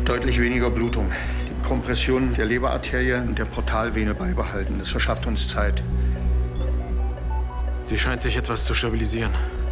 Deutlich weniger Blutung. Die Kompression der Leberarterie und der Portalvene beibehalten. Das verschafft uns Zeit. Sie scheint sich etwas zu stabilisieren.